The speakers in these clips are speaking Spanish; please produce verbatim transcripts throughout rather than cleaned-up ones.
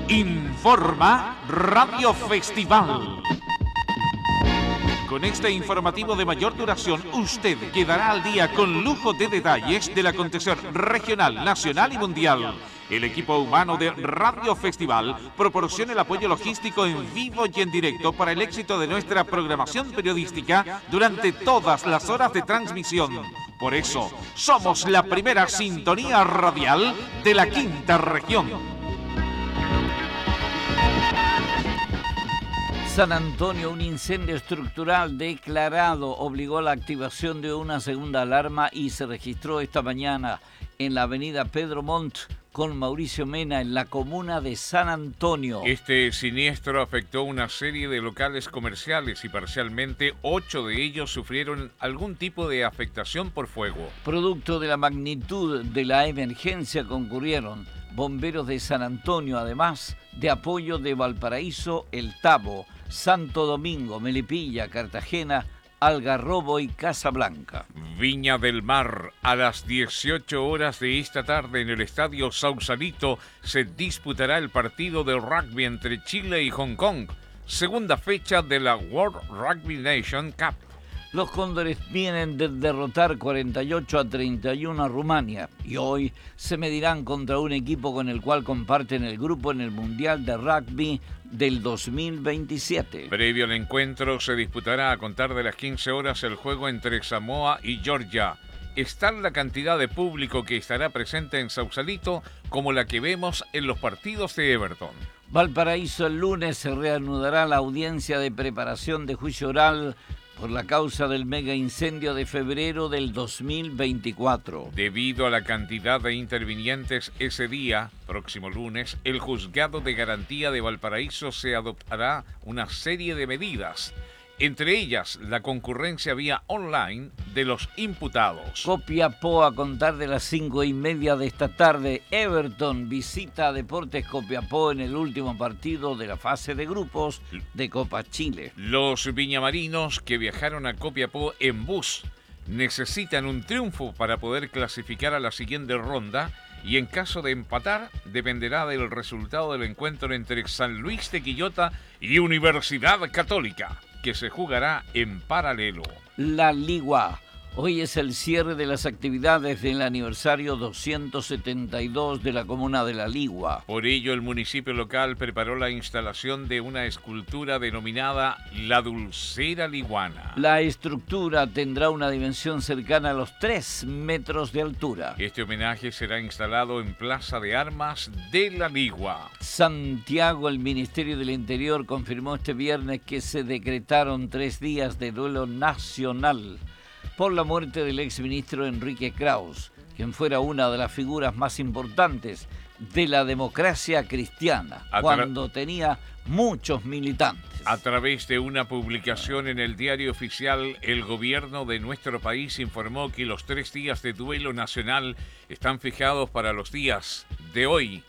Informa Radio Festival. Con este informativo de mayor duración, usted quedará al día con lujo de detalles del acontecer regional, nacional y mundial. El equipo humano de Radio Festival proporciona el apoyo logístico en vivo y en directo para el éxito de nuestra programación periodística durante todas las horas de transmisión. Por eso, somos la primera sintonía radial de la quinta región. San Antonio, un incendio estructural declarado obligó a la activación de una segunda alarma y se registró esta mañana en la avenida Pedro Montt con Mauricio Mena en la comuna de San Antonio. Este siniestro afectó una serie de locales comerciales y parcialmente ocho de ellos sufrieron algún tipo de afectación por fuego. Producto de la magnitud de la emergencia concurrieron bomberos de San Antonio, además de apoyo de Valparaíso, El Tabo, Santo Domingo, Melipilla, Cartagena, Algarrobo y Casablanca. Viña del Mar, a las dieciocho horas de esta tarde en el estadio Sausalito se disputará el partido de rugby entre Chile y Hong Kong, segunda fecha de la World Rugby Nation Cup. Los Cóndores vienen de derrotar cuarenta y ocho a treinta y uno a Rumania y hoy se medirán contra un equipo con el cual comparten el grupo en el Mundial de Rugby del dos mil veintisiete. Previo al encuentro se disputará a contar de las quince horas el juego entre Samoa y Georgia. Es tal la cantidad de público que estará presente en Sausalito como la que vemos en los partidos de Everton. Valparaíso, el lunes se reanudará la audiencia de preparación de juicio oral por la causa del mega incendio de febrero del dos mil veinticuatro. Debido a la cantidad de intervinientes ese día, próximo lunes, el Juzgado de Garantía de Valparaíso se adoptará una serie de medidas, entre ellas la concurrencia vía online de los imputados. Copiapó, a contar de las cinco y media de esta tarde, Everton visita a Deportes Copiapó en el último partido de la fase de grupos de Copa Chile. Los viñamarinos que viajaron a Copiapó en bus necesitan un triunfo para poder clasificar a la siguiente ronda y en caso de empatar dependerá del resultado del encuentro entre San Luis de Quillota y Universidad Católica, que se jugará en paralelo. La Ligua. Hoy es el cierre de las actividades del aniversario doscientos setenta y dos de la comuna de La Ligua. Por ello, el municipio local preparó la instalación de una escultura denominada La Dulcera Liguana. La estructura tendrá una dimensión cercana a los tres metros de altura. Este homenaje será instalado en Plaza de Armas de La Ligua. Santiago, el Ministerio del Interior confirmó este viernes que se decretaron tres días de duelo nacional por la muerte del exministro Enrique Kraus, quien fuera una de las figuras más importantes de la democracia cristiana, tra- cuando tenía muchos militantes. A través de una publicación en el diario oficial, el gobierno de nuestro país informó que los tres días de duelo nacional están fijados para los días de hoy,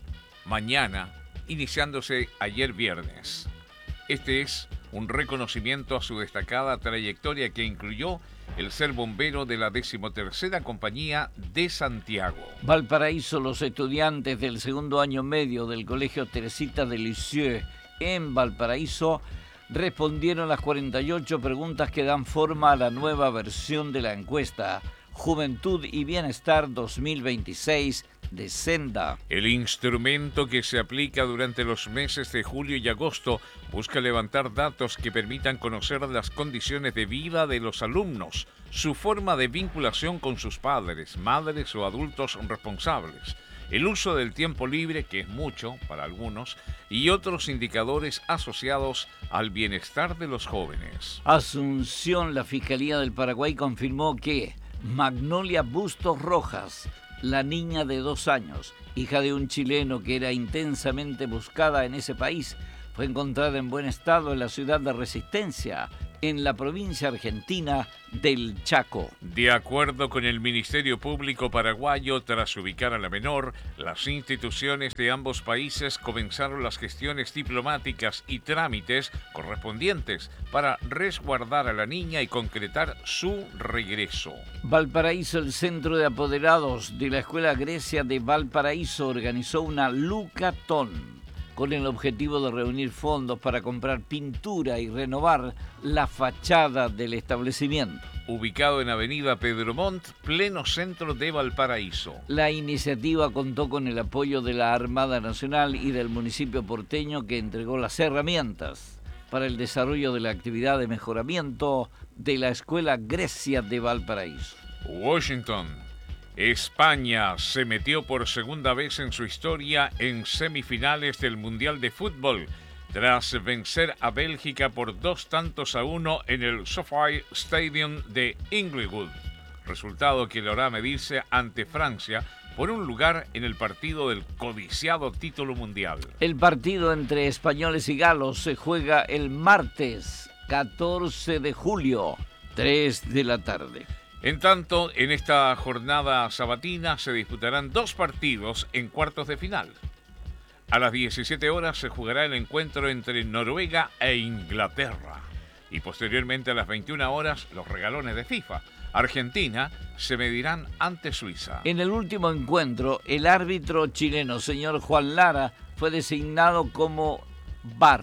mañana, iniciándose ayer viernes. Este es un reconocimiento a su destacada trayectoria que incluyó el ser bombero de la decimotercera Compañía de Santiago. Valparaíso, los estudiantes del segundo año medio del Colegio Teresita de Lisieux en Valparaíso respondieron las cuarenta y ocho preguntas que dan forma a la nueva versión de la encuesta Juventud y Bienestar dos mil veintiséis de Senda. El instrumento que se aplica durante los meses de julio y agosto busca levantar datos que permitan conocer las condiciones de vida de los alumnos, su forma de vinculación con sus padres, madres o adultos responsables, el uso del tiempo libre, que es mucho para algunos, y otros indicadores asociados al bienestar de los jóvenes. Asunción, la Fiscalía del Paraguay confirmó que Magnolia Bustos Rojas, la niña de dos años, hija de un chileno que era intensamente buscada en ese país, fue encontrada en buen estado en la ciudad de Resistencia, en la provincia argentina del Chaco. De acuerdo con el Ministerio Público paraguayo, tras ubicar a la menor, las instituciones de ambos países comenzaron las gestiones diplomáticas y trámites correspondientes para resguardar a la niña y concretar su regreso. Valparaíso, el Centro de Apoderados de la Escuela Grecia de Valparaíso organizó una Lucatón con el objetivo de reunir fondos para comprar pintura y renovar la fachada del establecimiento. Ubicado en Avenida Pedro Montt, pleno centro de Valparaíso. La iniciativa contó con el apoyo de la Armada Nacional y del municipio porteño, que entregó las herramientas para el desarrollo de la actividad de mejoramiento de la Escuela Grecia de Valparaíso. Washington. España se metió por segunda vez en su historia en semifinales del Mundial de Fútbol, tras vencer a Bélgica por dos tantos a uno en el SoFi Stadium de Inglewood, resultado que le hará medirse ante Francia por un lugar en el partido del codiciado título mundial. El partido entre españoles y galos se juega el martes catorce de julio, tres de la tarde. En tanto, en esta jornada sabatina se disputarán dos partidos en cuartos de final. A las diecisiete horas se jugará el encuentro entre Noruega e Inglaterra. Y posteriormente a las veintiuna horas, los regalones de FIFA. Argentina se medirán ante Suiza. En el último encuentro, el árbitro chileno, señor Juan Lara, fue designado como V A R.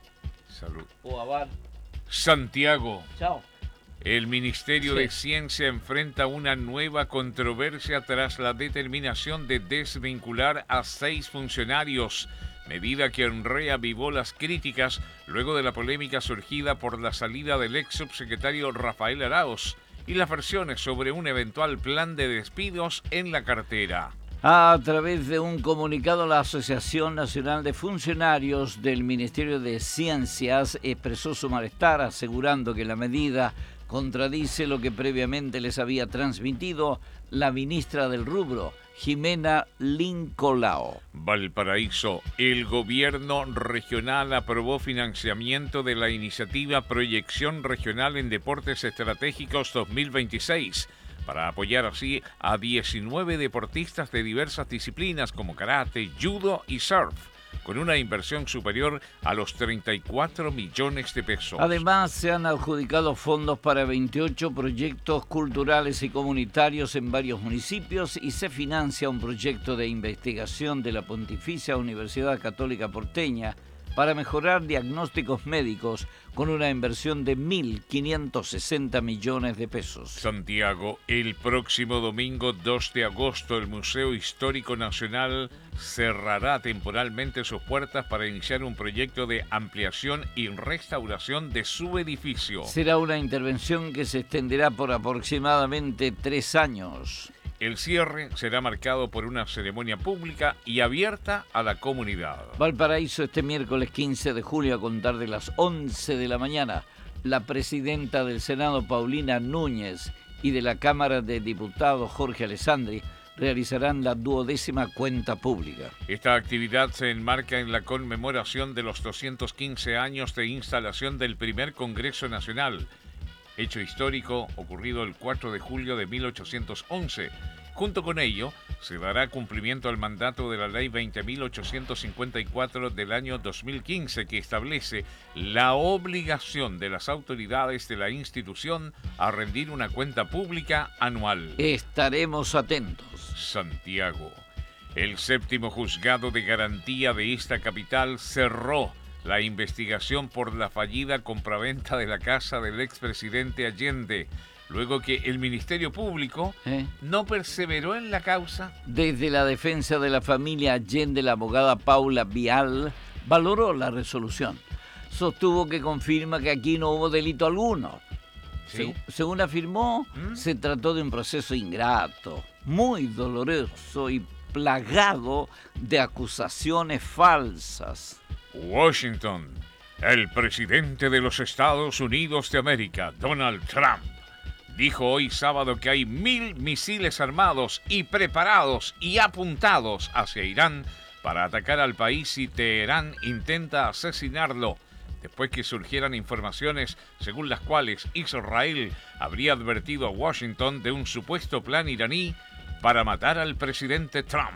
Salud. O a V A R. Santiago. Chao. El Ministerio Sí. de Ciencia enfrenta una nueva controversia tras la determinación de desvincular a seis funcionarios, medida que reavivó las críticas luego de la polémica surgida por la salida del ex subsecretario Rafael Arauz y las versiones sobre un eventual plan de despidos en la cartera. A través de un comunicado, la Asociación Nacional de Funcionarios del Ministerio de Ciencias expresó su malestar, asegurando que la medida contradice lo que previamente les había transmitido la ministra del rubro, Jimena Lincolao. Valparaíso. El gobierno regional aprobó financiamiento de la iniciativa Proyección Regional en Deportes Estratégicos dos mil veintiséis, para apoyar así a diecinueve deportistas de diversas disciplinas como karate, judo y surf, con una inversión superior a los treinta y cuatro millones de pesos. Además, se han adjudicado fondos para veintiocho proyectos culturales y comunitarios en varios municipios y se financia un proyecto de investigación de la Pontificia Universidad Católica Porteña para mejorar diagnósticos médicos con una inversión de mil quinientos sesenta millones de pesos. Santiago. El próximo domingo dos de agosto el Museo Histórico Nacional cerrará temporalmente sus puertas para iniciar un proyecto de ampliación y restauración de su edificio. Será una intervención que se extenderá por aproximadamente tres años. El cierre será marcado por una ceremonia pública y abierta a la comunidad. Valparaíso, este miércoles quince de julio, a contar de las once de la mañana, la presidenta del Senado, Paulina Núñez, y de la Cámara de Diputados, Jorge Alessandri, realizarán la duodécima cuenta pública. Esta actividad se enmarca en la conmemoración de los doscientos quince años de instalación del primer Congreso Nacional, hecho histórico ocurrido el cuatro de julio de mil ochocientos once. Junto con ello, se dará cumplimiento al mandato de la Ley veinte mil ochocientos cincuenta y cuatro del año dos mil quince, que establece la obligación de las autoridades de la institución a rendir una cuenta pública anual. Estaremos atentos. Santiago. El séptimo juzgado de garantía de esta capital cerró la investigación por la fallida compraventa de la casa del expresidente Allende, luego que el Ministerio Público ¿Eh? no perseveró en la causa. Desde la defensa de la familia Allende, la abogada Paula Vial valoró la resolución. Sostuvo que confirma que aquí no hubo delito alguno. ¿Sí? Se- según afirmó, ¿Mm? se trató de un proceso ingrato, muy doloroso y plagado de acusaciones falsas. Washington. El presidente de los Estados Unidos de América, Donald Trump, dijo hoy sábado que hay mil misiles armados y preparados y apuntados hacia Irán para atacar al país si Teherán intenta asesinarlo, después que surgieran informaciones según las cuales Israel habría advertido a Washington de un supuesto plan iraní para matar al presidente Trump.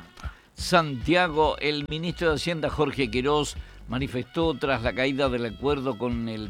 Santiago, el ministro de Hacienda, Jorge Quirós, manifestó tras la caída del acuerdo con el,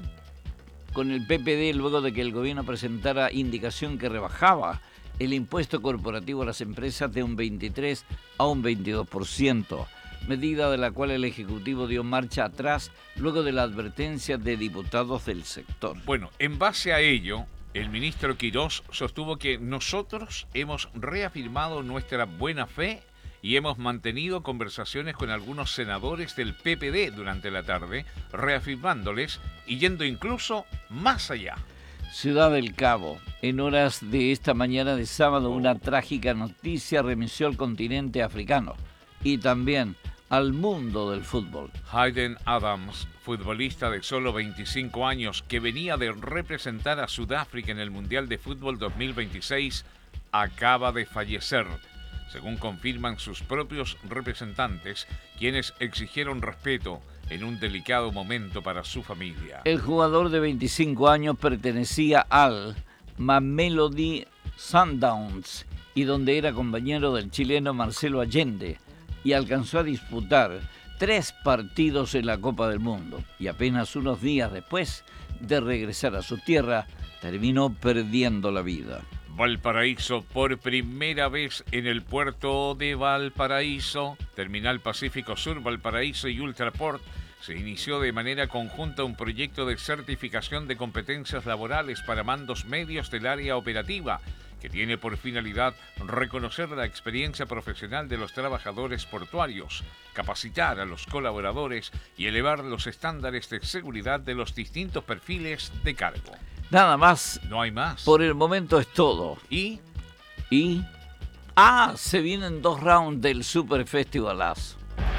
con el P P D, luego de que el gobierno presentara indicación que rebajaba el impuesto corporativo a las empresas de un veintitrés a un veintidós por ciento. medida de la cual el Ejecutivo dio marcha atrás luego de la advertencia de diputados del sector. Bueno, en base a ello, el ministro Quirós sostuvo que nosotros hemos reafirmado nuestra buena fe y hemos mantenido conversaciones con algunos senadores del P P D durante la tarde, reafirmándoles y yendo incluso más allá. Ciudad del Cabo. En horas de esta mañana de sábado, una trágica noticia remeció al continente africano y también al mundo del fútbol. Hayden Adams, futbolista de solo veinticinco años que venía de representar a Sudáfrica en el Mundial de Fútbol dos mil veintiséis, acaba de fallecer, según confirman sus propios representantes, quienes exigieron respeto en un delicado momento para su familia. El jugador de veinticinco años pertenecía al Mamelodi Sundowns y donde era compañero del chileno Marcelo Allende y alcanzó a disputar tres partidos en la Copa del Mundo y apenas unos días después de regresar a su tierra terminó perdiendo la vida. Valparaíso, por primera vez en el puerto de Valparaíso, Terminal Pacífico Sur, Valparaíso y Ultraport, se inició de manera conjunta un proyecto de certificación de competencias laborales para mandos medios del área operativa, que tiene por finalidad reconocer la experiencia profesional de los trabajadores portuarios, capacitar a los colaboradores y elevar los estándares de seguridad de los distintos perfiles de cargo. Nada más. No hay más. Por el momento es todo. ¿Y? ¿Y? Ah, se vienen dos rounds del Super Festivalazo.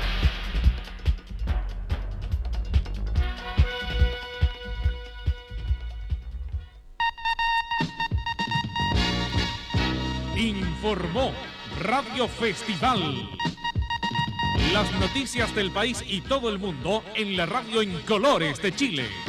Informó Radio Festival. Las noticias del país y todo el mundo en la radio en colores de Chile.